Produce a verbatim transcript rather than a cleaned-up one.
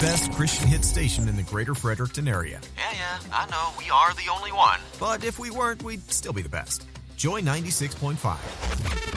best Christian hit station in the greater Fredericton area. Yeah, yeah, I know. We are the only one. But if we weren't, we'd still be the best. Joy ninety-six point five.